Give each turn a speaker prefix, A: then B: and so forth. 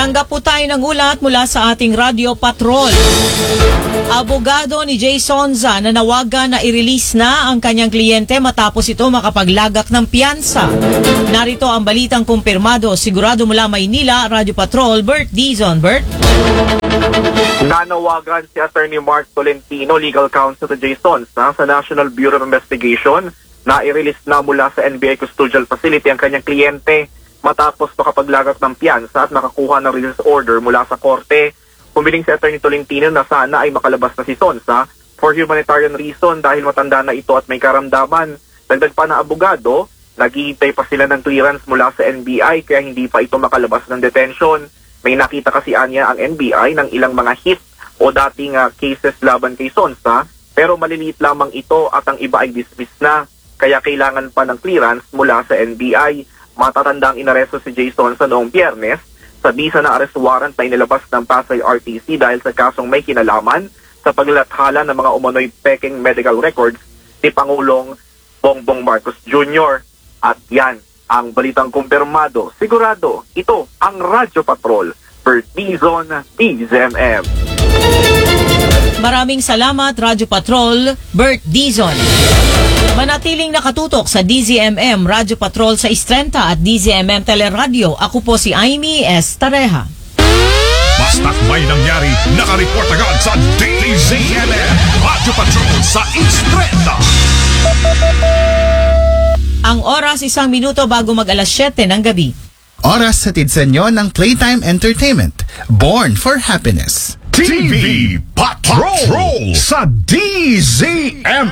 A: Tanggap po tayo ng ulat mula sa ating Radio Patrol. Abogado ni Jay Sonza nanawagan na i-release na ang kanyang kliyente matapos ito makapaglagak ng piyansa. Narito ang balitang kumpirmado. Sigurado mula Maynila, Radio Patrol, Bert Dizon. Bert?
B: Nanawagan si Attorney Mark Tolentino, Legal Counsel to Jay Sonza, sa National Bureau of Investigation na i-release na mula sa NBI Custodial Facility ang kanyang kliyente matapos makapaglagak ng piyansa at nakakuha ng release order mula sa korte. Pumiling si Atty. Tolentino na sana ay makalabas na si Sonza for humanitarian reason dahil matanda na ito at may karamdaman. Dagdag pa na abogado, naghihintay pa sila ng clearance mula sa NBI kaya hindi pa ito makalabas ng detention. May nakita kasi anya ang NBI ng ilang mga hit o dating cases laban kay Sonza pero maliliit lamang ito at ang iba ay dismiss na kaya kailangan pa ng clearance mula sa NBI. Matatandang inaresto si Jay Sonza noong Biyernes sa bisa na arrest warrant na inilabas ng Pasay RTC dahil sa kasong may kinalaman sa paglalathala ng mga umano'y peking medical records ni Pangulong Bongbong Marcos Jr. At yan ang balitang kumpirmado. Sigurado, ito ang Radyo Patrol, Bert Dizon, DZMM.
A: Maraming salamat, Radyo Patrol, Bert Dizon. Manatiling nakatutok sa DZMM Radyo Patrol sa Istrenta at DZMM Teleradio. Ako po si Amy S. Tareha.
C: Basta't may nangyari, nakareport agad sa DZMM Radyo Patrol sa Istrenta.
A: Ang oras 1 minuto bago mag alas 7 ng gabi.
D: Oras hatid sa inyo ng Playtime Entertainment. Born for Happiness.
C: TV Patrol sa DZMM.